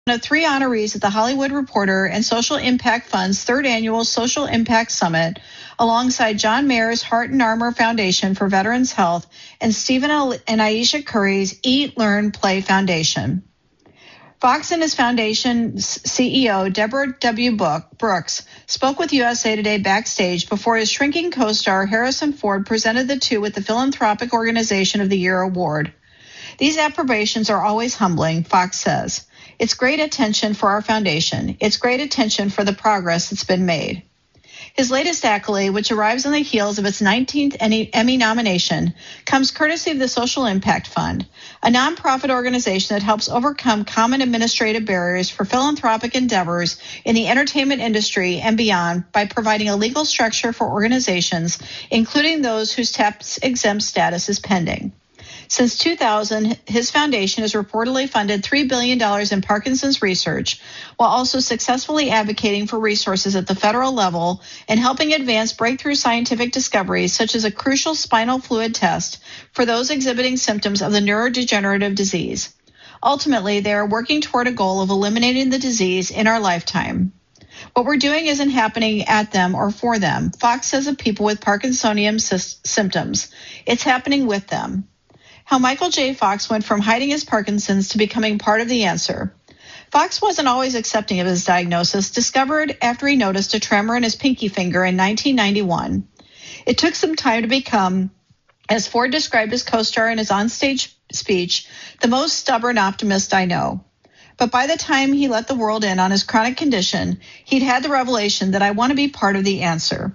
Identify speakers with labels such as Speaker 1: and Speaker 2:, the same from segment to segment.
Speaker 1: of 3 honorees at the Hollywood Reporter and Social Impact Fund's 3rd Annual Social Impact Summit, alongside John Mayer's Heart and Armor Foundation for Veterans Health and Stephen and Aisha Curry's Eat, Learn, Play Foundation. Fox and his foundation's CEO, Deborah W. Brooks, spoke with USA Today backstage before his shrinking co-star Harrison Ford presented the two with the Philanthropic Organization of the Year award. These approbations are always humbling, Fox says. It's great attention for our foundation. It's great attention for the progress that's been made. His latest accolade, which arrives on the heels of its 19th Emmy nomination, comes courtesy of the Social Impact Fund, a nonprofit organization that helps overcome common administrative barriers for philanthropic endeavors in the entertainment industry and beyond by providing a legal structure for organizations, including those whose tax-exempt status is pending. Since 2000, his foundation has reportedly funded $3 billion in Parkinson's research, while also successfully advocating for resources at the federal level and helping advance breakthrough scientific discoveries such as a crucial spinal fluid test for those exhibiting symptoms of the neurodegenerative disease. Ultimately, they are working toward a goal of eliminating the disease in our lifetime. What we're doing isn't happening at them or for them, Fox says of people with Parkinsonian symptoms. It's happening with them. How Michael J. Fox went from hiding his Parkinson's to becoming part of the answer. Fox wasn't always accepting of his diagnosis, discovered after he noticed a tremor in his pinky finger in 1991. It took some time to become, as Ford described his co-star in his onstage speech, the most stubborn optimist I know. But by the time he let the world in on his chronic condition, he'd had the revelation that I want to be part of the answer.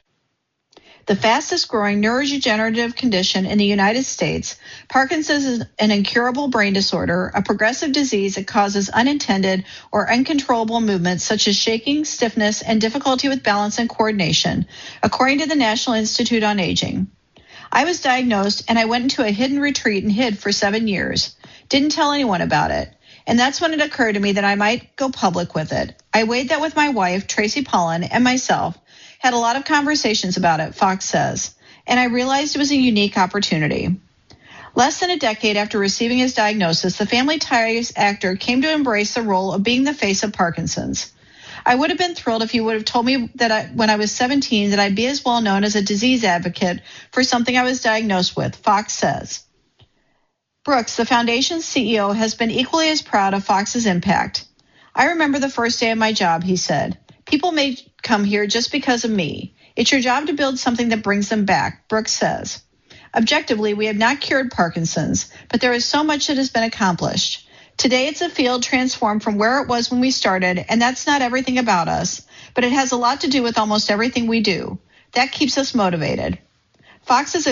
Speaker 1: The fastest growing neurodegenerative condition in the United States, Parkinson's is an incurable brain disorder, a progressive disease that causes unintended or uncontrollable movements such as shaking, stiffness, and difficulty with balance and coordination, according to the National Institute on Aging. I was diagnosed and I went into a hidden retreat and hid for 7 years. Didn't tell anyone about it. And that's when it occurred to me that I might go public with it. I weighed that with my wife, Tracy Pollan, and myself, had a lot of conversations about it, Fox says, and I realized it was a unique opportunity. Less than a decade after receiving his diagnosis, the Family Ties actor came to embrace the role of being the face of Parkinson's. I would have been thrilled if he would have told me that when I was 17 that I'd be as well known as a disease advocate for something I was diagnosed with, Fox says. Brooks, the foundation's CEO, has been equally as proud of Fox's impact. I remember the first day of my job, he said. People may come here just because of me. It's your job to build something that brings them back, Brooks says. Objectively, we have not cured Parkinson's, but there is so much that has been accomplished. Today, it's a field transformed from where it was when we started, and that's not everything about us, but it has a lot to do with almost everything we do. That keeps us motivated. Fox's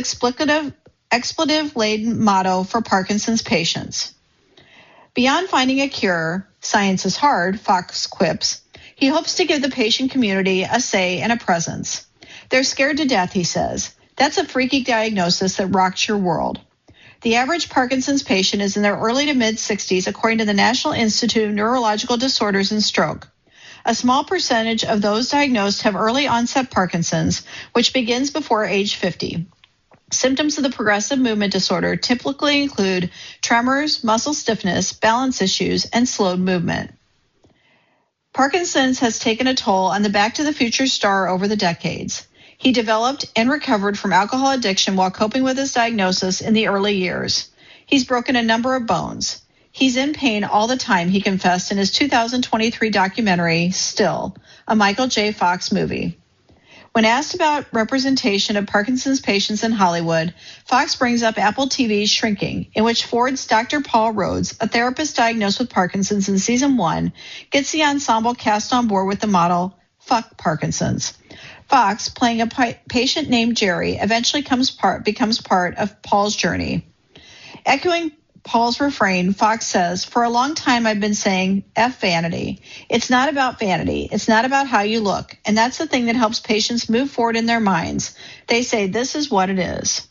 Speaker 1: expletive-laden motto for Parkinson's patients. Beyond finding a cure, science is hard, Fox quips. He hopes to give the patient community a say and a presence. They're scared to death, he says. That's a freaky diagnosis that rocks your world. The average Parkinson's patient is in their early to mid-60s, according to the National Institute of Neurological Disorders and Stroke. A small percentage of those diagnosed have early onset Parkinson's, which begins before age 50. Symptoms of the progressive movement disorder typically include tremors, muscle stiffness, balance issues, and slowed movement. Parkinson's has taken a toll on the Back to the Future star over the decades. He developed and recovered from alcohol addiction while coping with his diagnosis in the early years. He's broken a number of bones. He's in pain all the time, he confessed in his 2023 documentary, Still, a Michael J. Fox movie. When asked about representation of Parkinson's patients in Hollywood, Fox brings up Apple TV's Shrinking, in which Ford's Dr. Paul Rhodes, a therapist diagnosed with Parkinson's in season 1, gets the ensemble cast on board with the motto, "Fuck Parkinson's." Fox, playing a patient named Jerry, eventually becomes part of Paul's journey. Echoing Paul's refrain, Fox says, "For a long time I've been saying, F vanity. It's not about vanity. It's not about how you look. And that's the thing that helps patients move forward in their minds. They say this is what it is."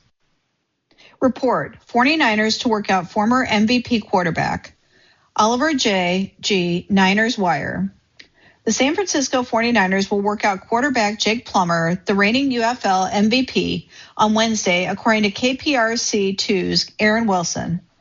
Speaker 1: Report, 49ers to work out former MVP quarterback. Oliver J. G., Niners Wire. The San Francisco 49ers will work out quarterback Jake Plummer, the reigning UFL MVP, on Wednesday, according to KPRC2's Aaron Wilson.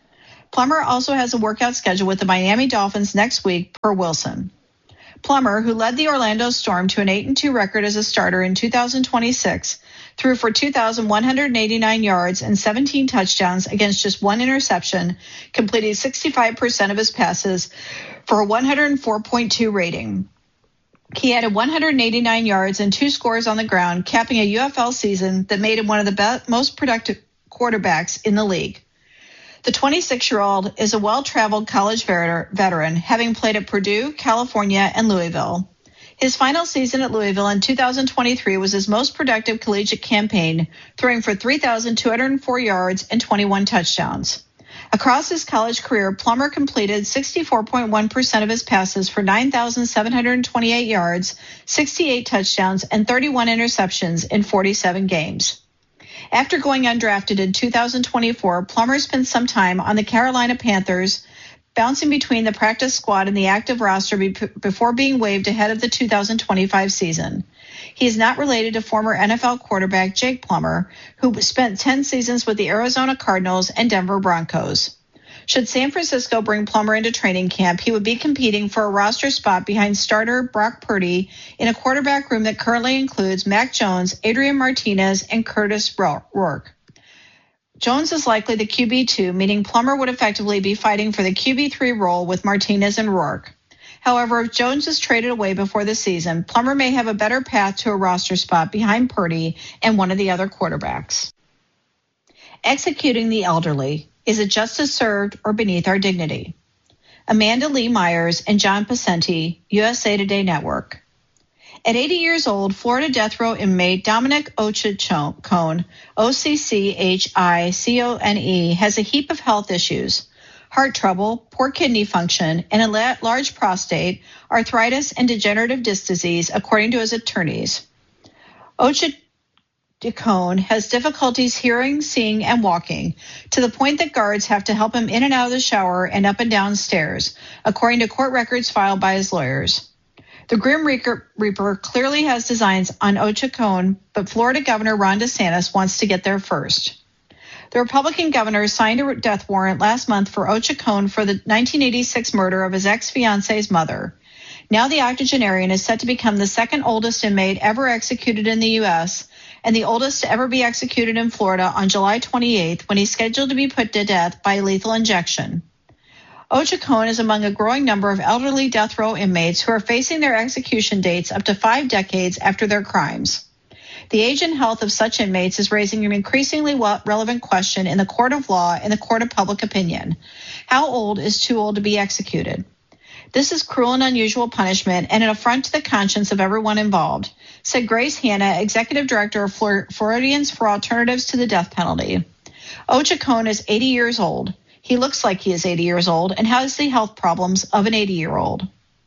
Speaker 1: Plummer also has a workout schedule with the Miami Dolphins next week, per Wilson. Plummer, who led the Orlando Storm to an 8-2 record as a starter in 2026, threw for 2,189 yards and 17 touchdowns against just one interception, completing 65% of his passes for a 104.2 rating. He added 189 yards and 2 scores on the ground, capping a UFL season that made him one of the most productive quarterbacks in the league. The 26-year-old is a well-traveled college veteran, having played at Purdue, California, and Louisville. His final season at Louisville in 2023 was his most productive collegiate campaign, throwing for 3,204 yards and 21 touchdowns. Across his college career, Plummer completed 64.1% of his passes for 9,728 yards, 68 touchdowns, and 31 interceptions in 47 games. After going undrafted in 2024, Plummer spent some time on the Carolina Panthers, bouncing between the practice squad and the active roster before being waived ahead of the 2025 season. He is not related to former NFL quarterback Jake Plummer, who spent 10 seasons with the Arizona Cardinals and Denver Broncos. Should San Francisco bring Plummer into training camp, he would be competing for a roster spot behind starter Brock Purdy in a quarterback room that currently includes Mac Jones, Adrian Martinez, and Curtis Rourke. Jones is likely the QB2, meaning Plummer would effectively be fighting for the QB3 role with Martinez and Rourke. However, if Jones is traded away before the season, Plummer may have a better path to a roster spot behind Purdy and one of the other quarterbacks. Executing the elderly. Is it justice served or beneath our dignity? Amanda Lee Myers and John Pacenti, USA Today Network. At 80 years old, Florida death row inmate Dominic Ochicone, Ochicone, has a heap of health issues: heart trouble, poor kidney function, and a large prostate, arthritis, and degenerative disc disease, according to his attorneys. Ochicone has difficulties hearing, seeing, and walking, to the point that guards have to help him in and out of the shower and up and down stairs, according to court records filed by his lawyers. The Grim Reaper clearly has designs on Ochicone, but Florida Governor Ron DeSantis wants to get there first. The Republican governor signed a death warrant last month for Ochicone for the 1986 murder of his ex-fiance's mother. Now the octogenarian is set to become the second oldest inmate ever executed in the U.S., and the oldest to ever be executed in Florida on July 28th, when he's scheduled to be put to death by lethal injection. Ochicone is among a growing number of elderly death row inmates who are facing their execution dates up to 5 decades after their crimes. The age and health of such inmates is raising an increasingly relevant question in the court of law and the court of public opinion. How old is too old to be executed? This is cruel and unusual punishment and an affront to the conscience of everyone involved, said Grace Hanna, executive director of Floridians for Alternatives to the Death Penalty. Ochicone is 80 years old. He looks like he is 80 years old and has the health problems of an 80-year-old.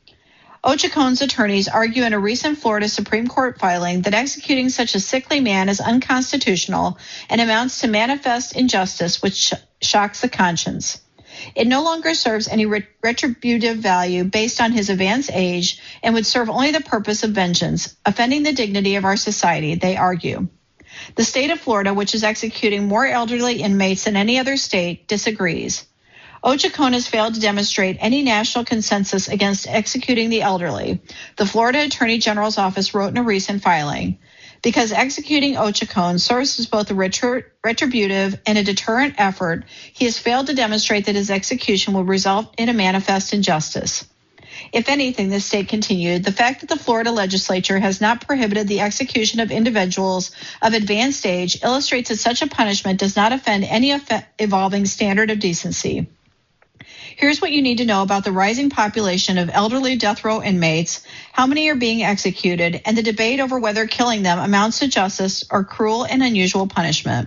Speaker 1: Ochicone's attorneys argue in a recent Florida Supreme Court filing that executing such a sickly man is unconstitutional and amounts to manifest injustice, which shocks the conscience. It no longer serves any retributive value based on his advanced age and would serve only the purpose of vengeance, offending the dignity of our society, they argue. The state of Florida, which is executing more elderly inmates than any other state, disagrees. Ochicone has failed to demonstrate any national consensus against executing the elderly, the Florida Attorney General's office wrote in a recent filing. Because executing Ochicone serves as both a retributive and a deterrent effort, he has failed to demonstrate that his execution will result in a manifest injustice. If anything, the state continued, the fact that the Florida legislature has not prohibited the execution of individuals of advanced age illustrates that such a punishment does not offend any evolving standard of decency. Here's what you need to know about the rising population of elderly death row inmates, how many are being executed, and the debate over whether killing them amounts to justice or cruel and unusual punishment.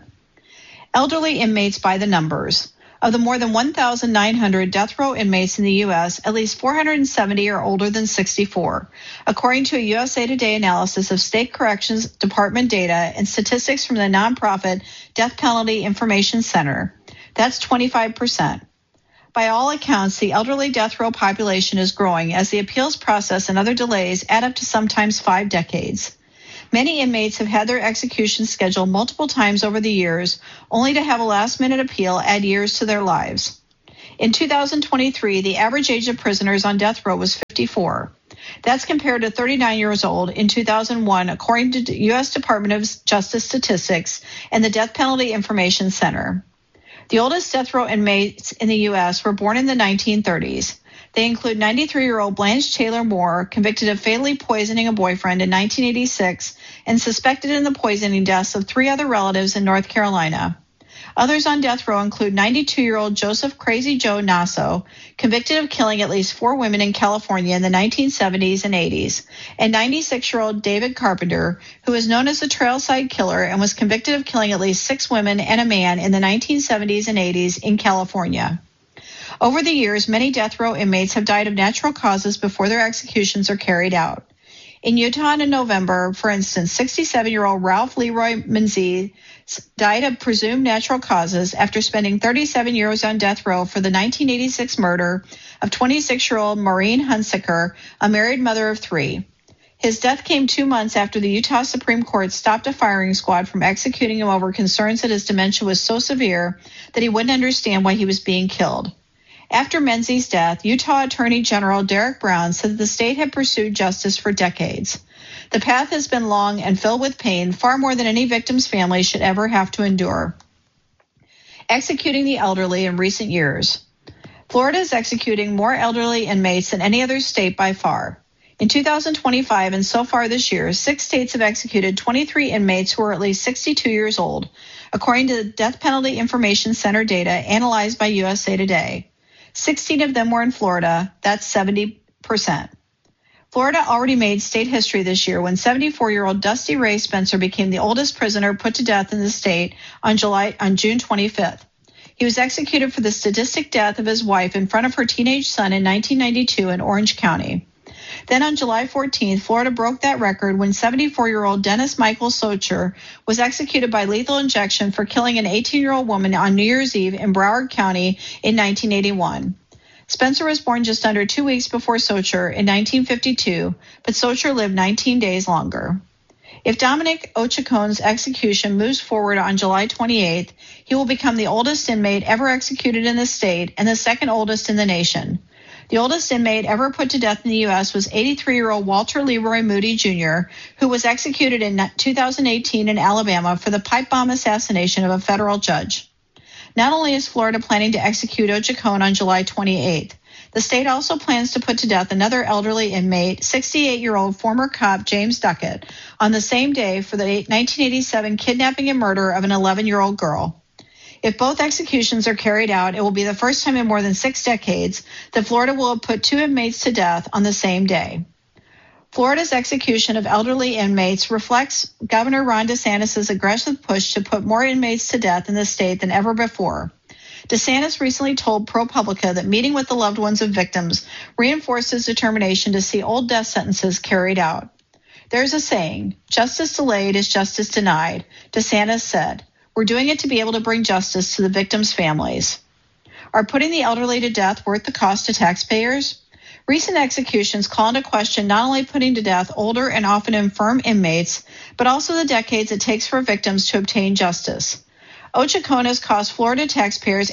Speaker 1: Elderly inmates by the numbers. Of the more than 1,900 death row inmates in the U.S., at least 470 are older than 64, according to a USA Today analysis of state corrections department data and statistics from the nonprofit Death Penalty Information Center. That's 25%. By all accounts, the elderly death row population is growing as the appeals process and other delays add up to sometimes 5 decades. Many inmates have had their execution scheduled multiple times over the years, only to have a last-minute appeal add years to their lives. In 2023, the average age of prisoners on death row was 54. That's compared to 39 years old in 2001, according to the U.S. Department of Justice statistics and the Death Penalty Information Center. The oldest death row inmates in the U.S. were born in the 1930s. They include 93-year-old Blanche Taylor Moore, convicted of fatally poisoning a boyfriend in 1986 and suspected in the poisoning deaths of 3 other relatives in North Carolina. Others on death row include 92-year-old Joseph Crazy Joe Nasso, convicted of killing at least 4 women in California in the 1970s and 80s, and 96-year-old David Carpenter, who is known as the Trailside Killer and was convicted of killing at least 6 women and a man in the 1970s and 80s in California. Over the years, many death row inmates have died of natural causes before their executions are carried out. In Utah in November, for instance, 67-year-old Ralph Leroy Menzies died of presumed natural causes after spending 37 years on death row for the 1986 murder of 26-year-old Maureen Hunsaker, a married mother of 3. His death came 2 months after the Utah Supreme Court stopped a firing squad from executing him over concerns that his dementia was so severe that he wouldn't understand why he was being killed. After Menzies' death, Utah Attorney General Derek Brown said that the state had pursued justice for decades. The path has been long and filled with pain, far more than any victim's family should ever have to endure. Executing the elderly in recent years. Florida is executing more elderly inmates than any other state by far. In 2025 and so far this year, 6 states have executed 23 inmates who are at least 62 years old, according to the Death Penalty Information Center data analyzed by USA Today. 16 of them were in Florida. That's 70%. Florida already made state history this year when 74-year-old Dusty Ray Spencer became the oldest prisoner put to death in the state on June 25th. He was executed for the sadistic death of his wife in front of her teenage son in 1992 in Orange County. Then on July 14th, Florida broke that record when 74-year-old Dennis Michael Socher was executed by lethal injection for killing an 18-year-old woman on New Year's Eve in Broward County in 1981. Spencer was born just under 2 weeks before Socher in 1952, but Socher lived 19 days longer. If Dominic Ochacon's execution moves forward on July 28th, he will become the oldest inmate ever executed in the state and the second oldest in the nation. The oldest inmate ever put to death in the U.S. was 83-year-old Walter Leroy Moody, Jr., who was executed in 2018 in Alabama for the pipe bomb assassination of a federal judge. Not only is Florida planning to execute Ochacon on July 28th, the state also plans to put to death another elderly inmate, 68-year-old former cop James Duckett, on the same day for the 1987 kidnapping and murder of an 11-year-old girl. If both executions are carried out, it will be the first time in more than 6 decades that Florida will have put 2 inmates to death on the same day. Florida's execution of elderly inmates reflects Governor Ron DeSantis' aggressive push to put more inmates to death in the state than ever before. DeSantis recently told ProPublica that meeting with the loved ones of victims reinforced his determination to see old death sentences carried out. There's a saying, justice delayed is justice denied, DeSantis said. We're doing it to be able to bring justice to the victims' families. Are putting the elderly to death worth the cost to taxpayers? Recent executions call into question not only putting to death older and often infirm inmates, but also the decades it takes for victims to obtain justice. Ochacon has cost Florida taxpayers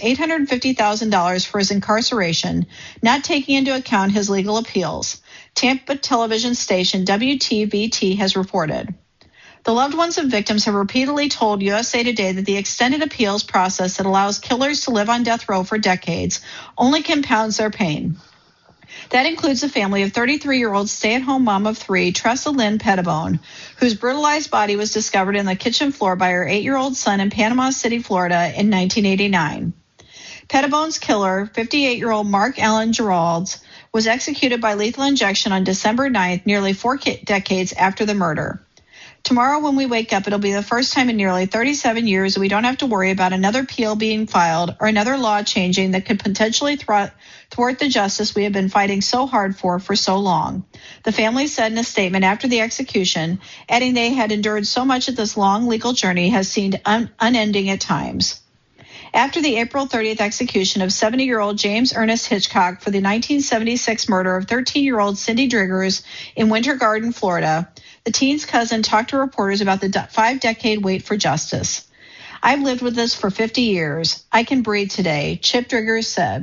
Speaker 1: $850,000 for his incarceration, not taking into account his legal appeals. Tampa television station WTVT has reported. The loved ones of victims have repeatedly told USA Today that the extended appeals process that allows killers to live on death row for decades only compounds their pain. That includes the family of 33-year-old stay-at-home mom of 3, Tressa Lynn Pettibone, whose brutalized body was discovered in the kitchen floor by her 8-year-old son in Panama City, Florida in 1989. Pettibone's killer, 58-year-old Mark Allen Geralds, was executed by lethal injection on December 9th, nearly 4 decades after the murder. Tomorrow when we wake up, it'll be the first time in nearly 37 years that we don't have to worry about another appeal being filed or another law changing that could potentially thwart the justice we have been fighting so hard for so long, the family said in a statement after the execution, adding they had endured so much that this long legal journey has seemed unending at times. After the April 30th execution of 70-year-old James Ernest Hitchcock for the 1976 murder of 13-year-old Cindy Driggers in Winter Garden, Florida, the teen's cousin talked to reporters about the 5-decade wait for justice. I've lived with this for 50 years. I can breathe today, Chip Driggers said.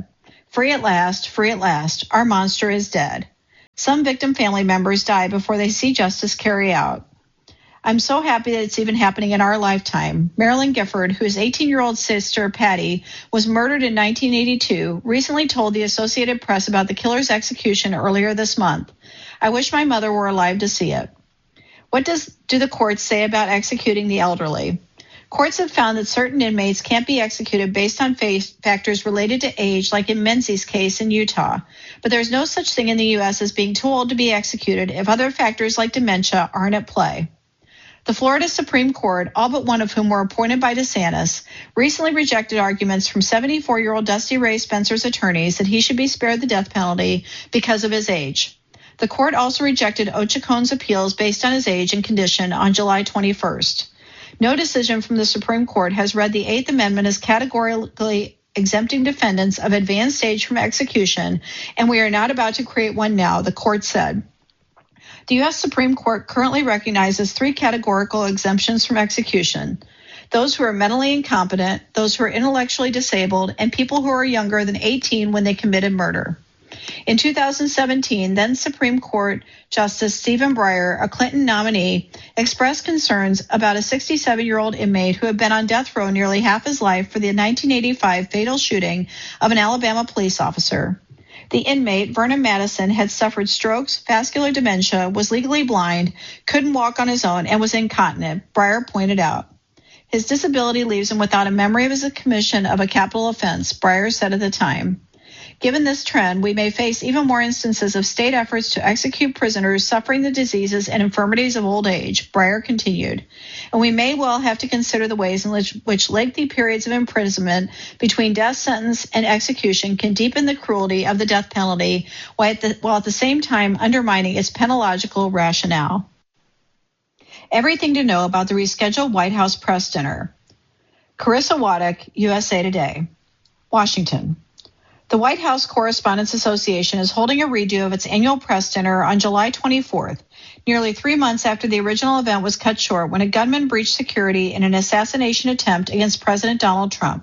Speaker 1: Free at last, our monster is dead. Some victim family members die before they see justice carry out. I'm so happy that it's even happening in our lifetime. Marilyn Gifford, whose 18-year-old sister, Patty, was murdered in 1982, recently told the Associated Press about the killer's execution earlier this month. I wish my mother were alive to see it. What do the courts say about executing the elderly? Courts have found that certain inmates can't be executed based on factors related to age, like in Menzies' case in Utah. But there's no such thing in the U.S. as being too old to be executed if other factors like dementia aren't at play. The Florida Supreme Court, all but one of whom were appointed by DeSantis, recently rejected arguments from 74-year-old Dusty Ray Spencer's attorneys that he should be spared the death penalty because of his age. The court also rejected Ochacon's appeals based on his age and condition on July 21st. No decision from the Supreme Court has read the Eighth Amendment as categorically exempting defendants of advanced age from execution, and we are not about to create one now, the court said. The U.S. Supreme Court currently recognizes three categorical exemptions from execution: those who are mentally incompetent, those who are intellectually disabled, and people who are younger than 18 when they committed murder. In 2017, then Supreme Court Justice Stephen Breyer, a Clinton nominee, expressed concerns about a 67-year-old inmate who had been on death row nearly half his life for the 1985 fatal shooting of an Alabama police officer. The inmate, Vernon Madison, had suffered strokes, vascular dementia, was legally blind, couldn't walk on his own, and was incontinent, Breyer pointed out. His disability leaves him without a memory of his commission of a capital offense, Breyer said at the time. Given this trend, we may face even more instances of state efforts to execute prisoners suffering the diseases and infirmities of old age, Breyer continued. And we may well have to consider the ways in which lengthy periods of imprisonment between death sentence and execution can deepen the cruelty of the death penalty while at the same time undermining its penological rationale. Everything to know about the rescheduled White House press dinner. Carissa Waddick, USA Today. Washington. The White House Correspondents Association is holding a redo of its annual press dinner on July 24th, nearly 3 months after the original event was cut short when a gunman breached security in an assassination attempt against President Donald Trump.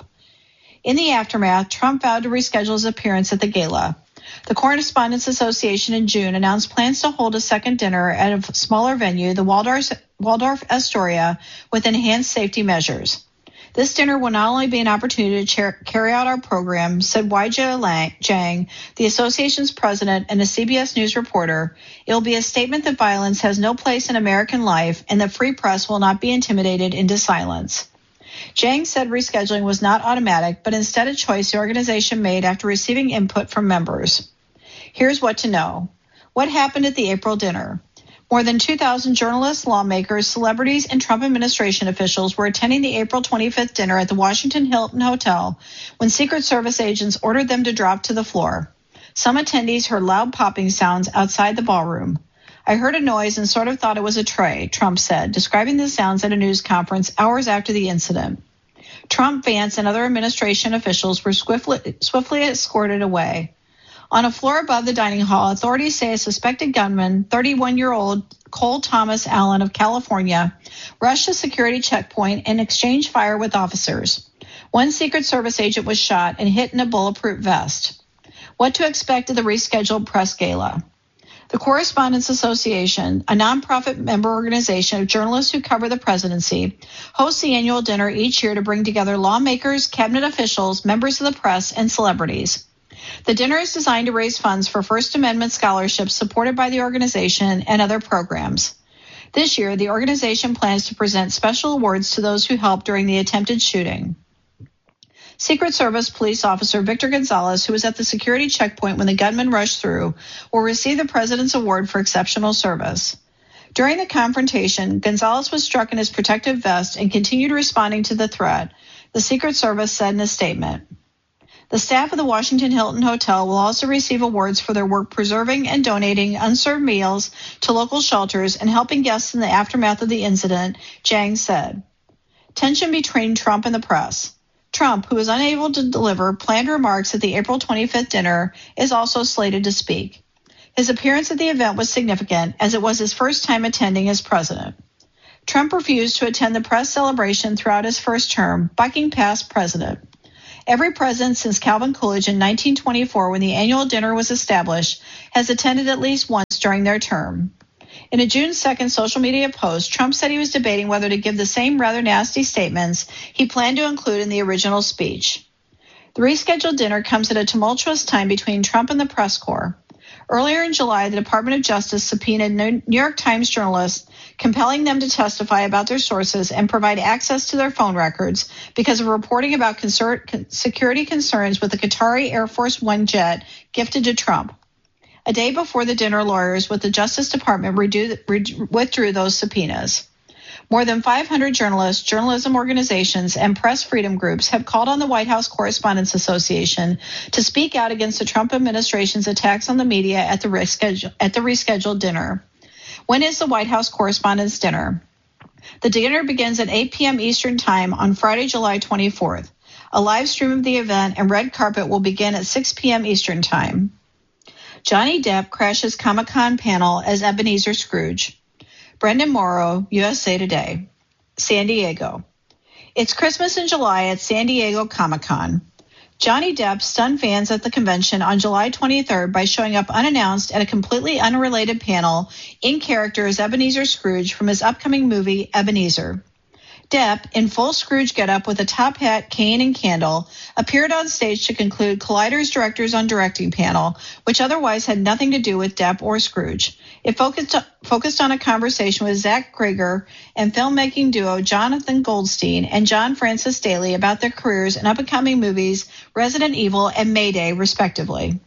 Speaker 1: In the aftermath, Trump vowed to reschedule his appearance at the gala. The Correspondents Association in June announced plans to hold a second dinner at a smaller venue, the Waldorf Astoria, with enhanced safety measures. This dinner will not only be an opportunity to carry out our program, said Weijia Jiang, the association's president and a CBS News reporter. It will be a statement that violence has no place in American life and the free press will not be intimidated into silence. Jiang said rescheduling was not automatic, but instead a choice the organization made after receiving input from members. Here's what to know. What happened at the April dinner? More than 2,000 journalists, lawmakers, celebrities, and Trump administration officials were attending the April 25th dinner at the Washington Hilton Hotel when Secret Service agents ordered them to drop to the floor. Some attendees heard loud popping sounds outside the ballroom. I heard a noise and sort of thought it was a tray, Trump said, describing the sounds at a news conference hours after the incident. Trump, Vance, and other administration officials were swiftly escorted away. On a floor above the dining hall, authorities say a suspected gunman, 31-year-old Cole Thomas Allen of California, rushed a security checkpoint and exchanged fire with officers. One Secret Service agent was shot and hit in a bulletproof vest. What to expect at the rescheduled press gala? The Correspondents Association, a nonprofit member organization of journalists who cover the presidency, hosts the annual dinner each year to bring together lawmakers, cabinet officials, members of the press, and celebrities. The dinner is designed to raise funds for First Amendment scholarships supported by the organization and other programs. This year, the organization plans to present special awards to those who helped during the attempted shooting. Secret Service police officer Victor Gonzalez, who was at the security checkpoint when the gunman rushed through, will receive the President's Award for exceptional service. During the confrontation, Gonzalez was struck in his protective vest and continued responding to the threat, the Secret Service said in a statement. The staff of the Washington Hilton Hotel will also receive awards for their work preserving and donating unserved meals to local shelters and helping guests in the aftermath of the incident, Jiang said. Tension between Trump and the press. Trump, who was unable to deliver planned remarks at the April 25th dinner, is also slated to speak. His appearance at the event was significant, as it was his first time attending as president. Trump refused to attend the press celebration throughout his first term, bucking past precedent. Every president since Calvin Coolidge in 1924, when the annual dinner was established, has attended at least once during their term. In a June 2nd social media post, Trump said he was debating whether to give the same rather nasty statements he planned to include in the original speech. The rescheduled dinner comes at a tumultuous time between Trump and the press corps. Earlier in July, the Department of Justice subpoenaed New York Times journalists, compelling them to testify about their sources and provide access to their phone records because of reporting about security concerns with the Qatari Air Force One jet gifted to Trump. A day before the dinner, lawyers with the Justice Department withdrew those subpoenas. More than 500 journalists, journalism organizations, and press freedom groups have called on the White House Correspondents Association to speak out against the Trump administration's attacks on the media at the rescheduled dinner. When is the White House Correspondents' Dinner? The dinner begins at 8 p.m. Eastern Time on Friday, July 24th. A live stream of the event and red carpet will begin at 6 p.m. Eastern Time. Johnny Depp crashes Comic-Con panel as Ebenezer Scrooge. Brendan Morrow, USA Today. San Diego. It's Christmas in July at San Diego Comic-Con. Johnny Depp stunned fans at the convention on July 23rd by showing up unannounced at a completely unrelated panel in character as Ebenezer Scrooge from his upcoming movie, Ebenezer. Depp, in full Scrooge getup with a top hat, cane, and candle, appeared on stage to conclude Collider's Directors on Directing panel, which otherwise had nothing to do with Depp or Scrooge. It focused on a conversation with Zach Grieger and filmmaking duo Jonathan Goldstein and John Francis Daley about their careers in up-and-coming movies Resident Evil and Mayday, respectively.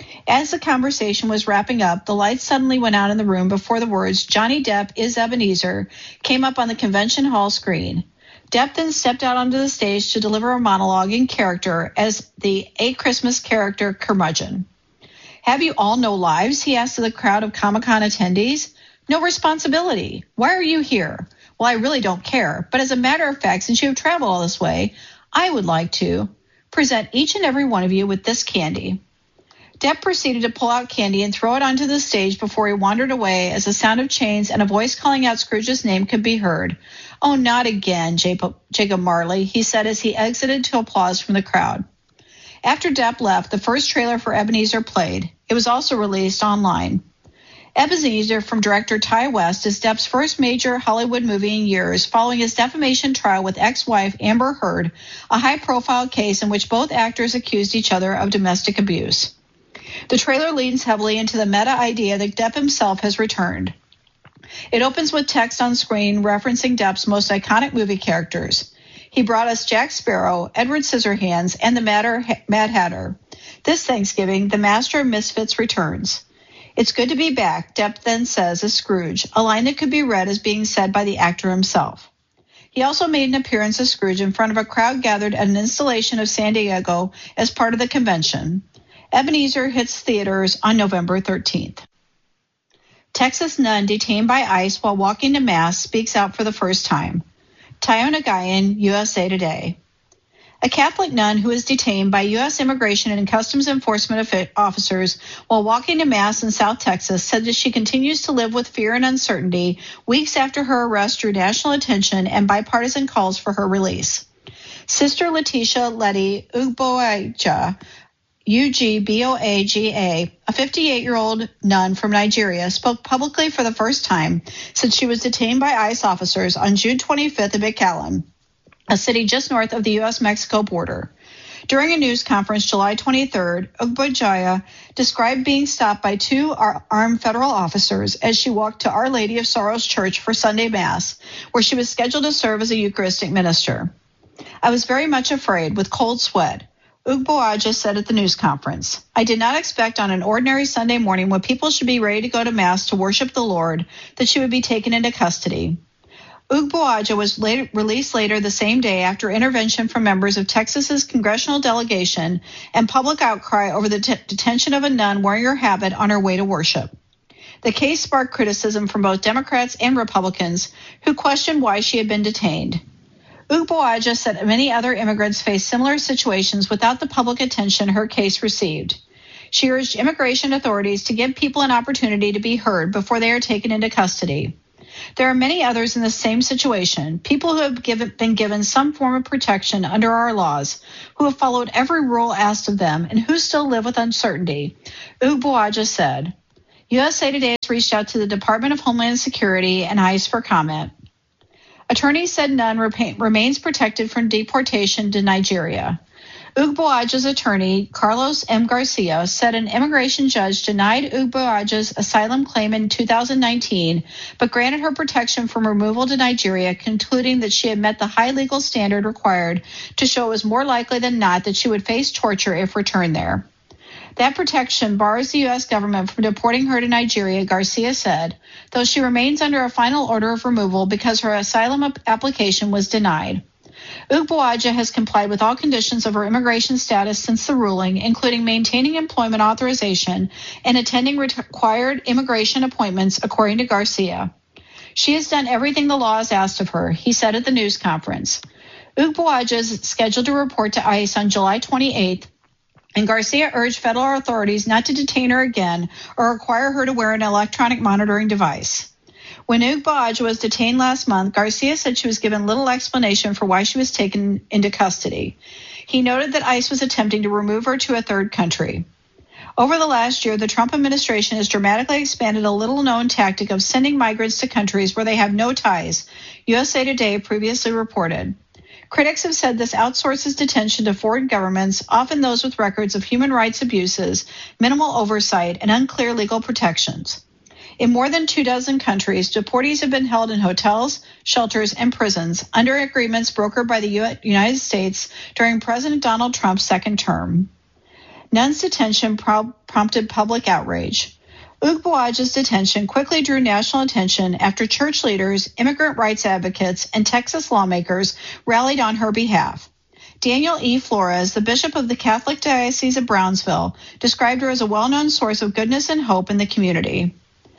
Speaker 1: As the conversation was wrapping up, the lights suddenly went out in the room before the words, "Johnny Depp is Ebenezer," came up on the convention hall screen. Depp then stepped out onto the stage to deliver a monologue in character as the A Christmas character curmudgeon. "Have you all no lives?" he asked the crowd of Comic-Con attendees. "No responsibility? Why are you here?" "Well, I really don't care, but as a matter of fact, since you have traveled all this way, I would like to present each and every one of you with this candy." Depp proceeded to pull out candy and throw it onto the stage before he wandered away as the sound of chains and a voice calling out Scrooge's name could be heard. "Oh, not again, Jacob Marley," he said as he exited to applause from the crowd. After Depp left, the first trailer for Ebenezer played. It was also released online. Ebenezer from director Ty West is Depp's first major Hollywood movie in years, following his defamation trial with ex-wife Amber Heard, a high-profile case in which both actors accused each other of domestic abuse. The trailer leans heavily into the meta idea that Depp himself has returned. It opens with text on screen referencing Depp's most iconic movie characters. He brought us Jack Sparrow, Edward Scissorhands, and the Mad Hatter. This Thanksgiving, the Master of Misfits returns. "It's good to be back," Depp then says as Scrooge, a line that could be read as being said by the actor himself. He also made an appearance as Scrooge in front of a crowd gathered at an installation of San Diego as part of the convention. Ebenezer hits theaters on November 13th. Texas nun detained by ICE while walking to Mass speaks out for the first time. Tayo Nagayan, USA Today. A Catholic nun who was detained by U.S. Immigration and Customs Enforcement officers while walking to Mass in South Texas said that she continues to live with fear and uncertainty weeks after her arrest drew national attention and bipartisan calls for her release. Sister Letitia Letty Ugboaja, Ugboaga, a 58-year-old nun from Nigeria, spoke publicly for the first time since she was detained by ICE officers on June 25th in McAllen, a city just north of the U.S.-Mexico border. During a news conference July 23rd, Ugboaja described being stopped by two armed federal officers as she walked to Our Lady of Sorrows Church for Sunday Mass, where she was scheduled to serve as a Eucharistic minister. "I was very much afraid, with cold sweat," Ugboaja said at the news conference. "I did not expect on an ordinary Sunday morning when people should be ready to go to Mass to worship the Lord that she would be taken into custody." Ugboaja was released later the same day after intervention from members of Texas's congressional delegation and public outcry over the detention of a nun wearing her habit on her way to worship. The case sparked criticism from both Democrats and Republicans who questioned why she had been detained. Ugboaja said many other immigrants face similar situations without the public attention her case received. She urged immigration authorities to give people an opportunity to be heard before they are taken into custody. There are many others in the same situation, people who have been given some form of protection under our laws, who have followed every rule asked of them, and who still live with uncertainty, Ugboaja said. USA Today has reached out to the Department of Homeland Security and ICE for comment. Attorneys said none remains protected from deportation to Nigeria. Ugboaja's attorney, Carlos M. Garcia, said an immigration judge denied Ugboaja's asylum claim in 2019, but granted her protection from removal to Nigeria, concluding that she had met the high legal standard required to show it was more likely than not that she would face torture if returned there. That protection bars the U.S. government from deporting her to Nigeria, Garcia said, though she remains under a final order of removal because her asylum application was denied. Ugboaja has complied with all conditions of her immigration status since the ruling, including maintaining employment authorization and attending required immigration appointments, according to Garcia. She has done everything the law has asked of her, he said at the news conference. Ugboaja is scheduled to report to ICE on July 28th, and Garcia urged federal authorities not to detain her again or require her to wear an electronic monitoring device. When Ugboaja was detained last month, Garcia said she was given little explanation for why she was taken into custody. He noted that ICE was attempting to remove her to a third country. Over the last year, the Trump administration has dramatically expanded a little-known tactic of sending migrants to countries where they have no ties, USA Today previously reported. Critics have said this outsources detention to foreign governments, often those with records of human rights abuses, minimal oversight, and unclear legal protections. In more than 24 countries, deportees have been held in hotels, shelters, and prisons under agreements brokered by the United States during President Donald Trump's second term. Nunn's detention prompted public outrage. Ugboaja's detention quickly drew national attention after church leaders, immigrant rights advocates, and Texas lawmakers rallied on her behalf. Daniel E. Flores, the bishop of the Catholic Diocese of Brownsville, described her as a well-known source of goodness and hope in the community.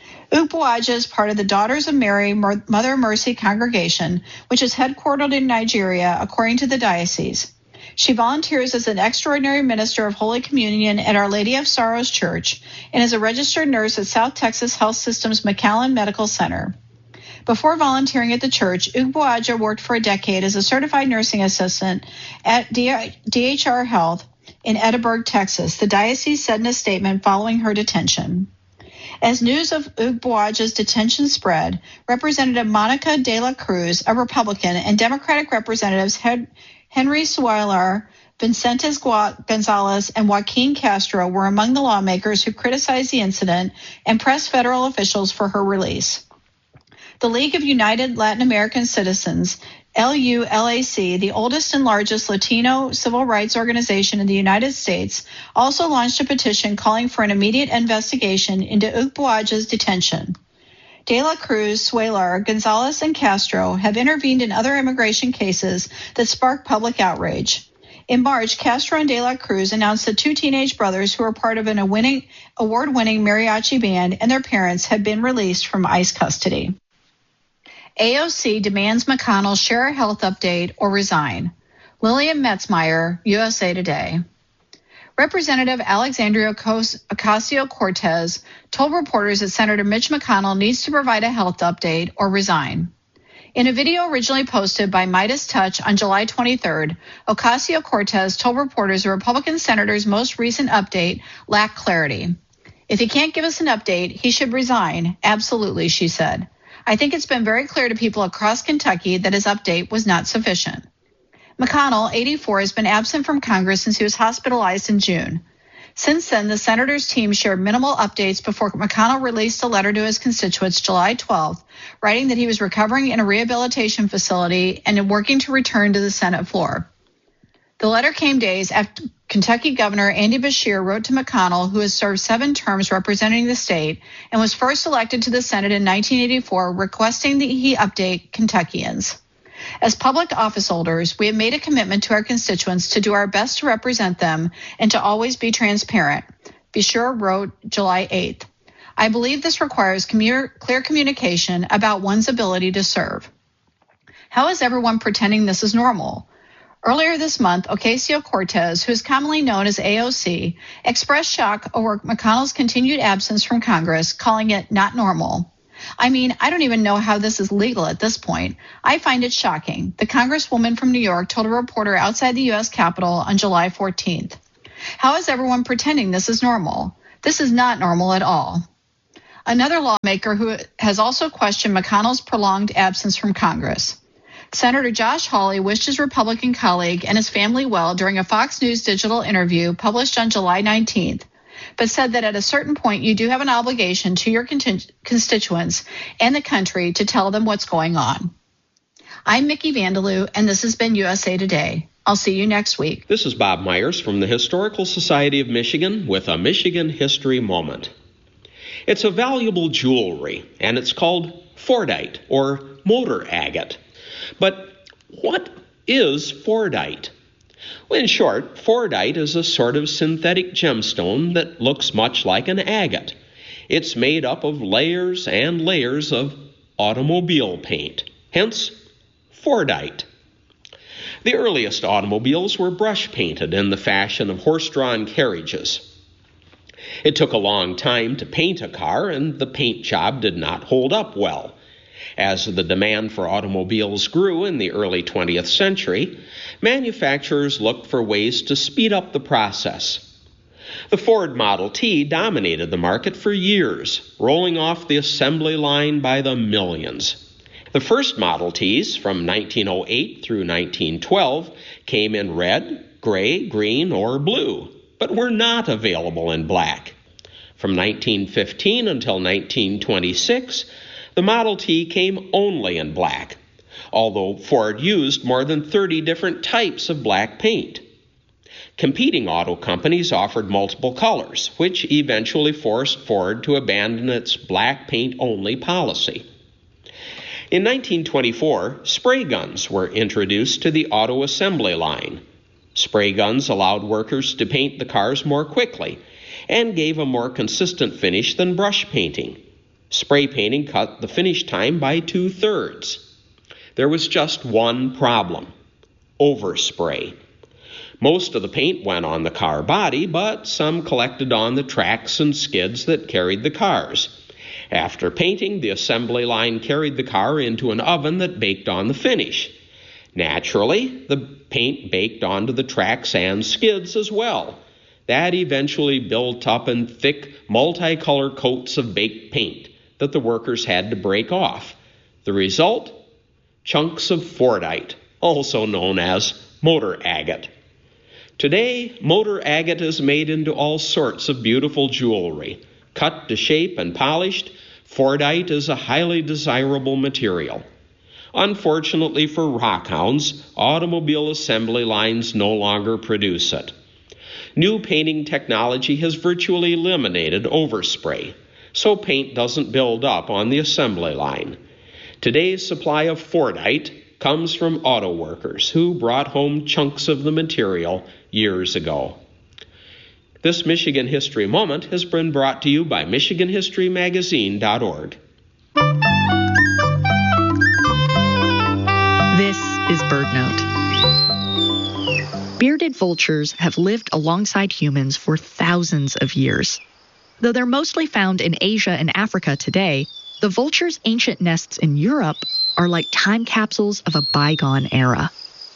Speaker 1: Ugboaja is part of the Daughters of Mary Mother of Mercy congregation, which is headquartered in Nigeria, according to the diocese. She volunteers as an extraordinary minister of Holy Communion at Our Lady of Sorrows Church and is a registered nurse at South Texas Health System's McAllen Medical Center. Before volunteering at the church, Ugboaja worked for a decade as a certified nursing assistant at DHR Health in Edinburgh, Texas, the diocese said in a statement following her detention. As news of Ugboaja's detention spread, Representative Monica de la Cruz, a Republican, and Democratic Representatives Henry Cuellar, Vicentes Gonzalez, and Joaquin Castro were among the lawmakers who criticized the incident and pressed federal officials for her release. The League of United Latin American Citizens, LULAC, the oldest and largest Latino civil rights organization in the United States, also launched a petition calling for an immediate investigation into Ugboaja's detention. De la Cruz, Cuellar, Gonzalez, and Castro have intervened in other immigration cases that sparked public outrage. In March, Castro and De la Cruz announced that two teenage brothers who were part of an award-winning mariachi band and their parents had been released from ICE custody. AOC demands McConnell share a health update or resign. Lillian Metzmeyer, USA Today. Representative Alexandria Ocasio-Cortez told reporters that Senator Mitch McConnell needs to provide a health update or resign. In a video originally posted by Midas Touch on July 23rd, Ocasio-Cortez told reporters the Republican senator's most recent update lacked clarity. If he can't give us an update, he should resign. Absolutely, she said. I think it's been very clear to people across Kentucky that his update was not sufficient. McConnell, 84, has been absent from Congress since he was hospitalized in June. Since then, the senator's team shared minimal updates before McConnell released a letter to his constituents July 12th, writing that he was recovering in a rehabilitation facility and working to return to the Senate floor. The letter came days after Kentucky Governor Andy Beshear wrote to McConnell, who has served 7 terms representing the state and was first elected to the Senate in 1984, requesting that he update Kentuckians. As public office holders, we have made a commitment to our constituents to do our best to represent them and to always be transparent, Beshear wrote July 8th. I believe this requires clear communication about one's ability to serve. How is everyone pretending this is normal? Earlier this month, Ocasio-Cortez, who is commonly known as AOC, expressed shock over McConnell's continued absence from Congress, calling it not normal. I mean, I don't even know how this is legal at this point. I find it shocking. The Congresswoman from New York told a reporter outside the U.S. Capitol on July 14th. How is everyone pretending this is normal? This is not normal at all. Another lawmaker who has also questioned McConnell's prolonged absence from Congress. Senator Josh Hawley wished his Republican colleague and his family well during a Fox News digital interview published on July 19th, but said that at a certain point you do have an obligation to your constituents and the country to tell them what's going on. I'm Mickey Vandeloo, and this has been USA Today. I'll see you next week.
Speaker 2: This is Bob Myers from the Historical Society of Michigan with a Michigan History Moment. It's a valuable jewelry, and it's called Fordite or motor agate. But what is Fordite? Well, in short, Fordite is a sort of synthetic gemstone that looks much like an agate. It's made up of layers and layers of automobile paint, hence Fordite. The earliest automobiles were brush painted in the fashion of horse-drawn carriages. It took a long time to paint a car, and the paint job did not hold up well. As the demand for automobiles grew in the early 20th century, manufacturers looked for ways to speed up the process. The Ford Model T dominated the market for years, rolling off the assembly line by the millions. The first Model Ts, from 1908 through 1912, came in red, gray, green, or blue, but were not available in black. From 1915 until 1926, the Model T came only in black, although Ford used more than 30 different types of black paint. Competing auto companies offered multiple colors, which eventually forced Ford to abandon its black paint-only policy. In 1924, spray guns were introduced to the auto assembly line. Spray guns allowed workers to paint the cars more quickly and gave a more consistent finish than brush painting. Spray painting cut the finish time by 2/3. There was just one problem: overspray. Most of the paint went on the car body, but some collected on the tracks and skids that carried the cars. After painting, the assembly line carried the car into an oven that baked on the finish. Naturally, the paint baked onto the tracks and skids as well. That eventually built up in thick, multicolored coats of baked paint that the workers had to break off. The result? Chunks of Fordite, also known as motor agate. Today, motor agate is made into all sorts of beautiful jewelry. Cut to shape and polished, Fordite is a highly desirable material. Unfortunately for rockhounds, automobile assembly lines no longer produce it. New painting technology has virtually eliminated overspray, so paint doesn't build up on the assembly line. Today's supply of Fordite comes from auto workers who brought home chunks of the material years ago. This Michigan History Moment has been brought to you by MichiganHistoryMagazine.org.
Speaker 3: This is BirdNote. Bearded vultures have lived alongside humans for thousands of years. Though they're mostly found in Asia and Africa today, the vulture's ancient nests in Europe are like time capsules of a bygone era.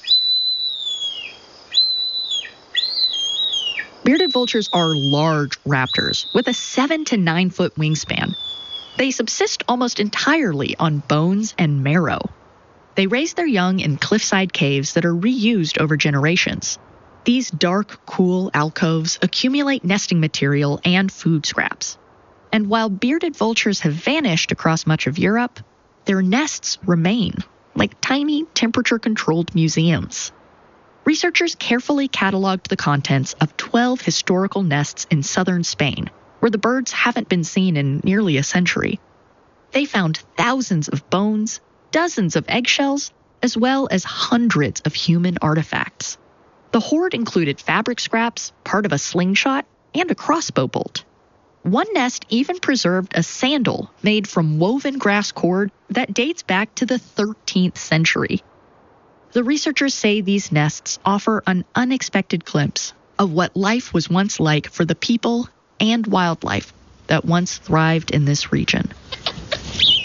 Speaker 3: Bearded vultures are large raptors with a 7 to 9 foot wingspan. They subsist almost entirely on bones and marrow. They raise their young in cliffside caves that are reused over generations. These dark, cool alcoves accumulate nesting material and food scraps. And while bearded vultures have vanished across much of Europe, their nests remain, like tiny temperature-controlled museums. Researchers carefully cataloged the contents of 12 historical nests in southern Spain, where the birds haven't been seen in nearly a century. They found thousands of bones, dozens of eggshells, as well as hundreds of human artifacts. The hoard included fabric scraps, part of a slingshot, and a crossbow bolt. One nest even preserved a sandal made from woven grass cord that dates back to the 13th century. The researchers say these nests offer an unexpected glimpse of what life was once like for the people and wildlife that once thrived in this region.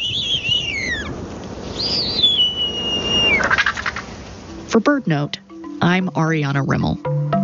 Speaker 3: For BirdNote, I'm Ariana Rimmel.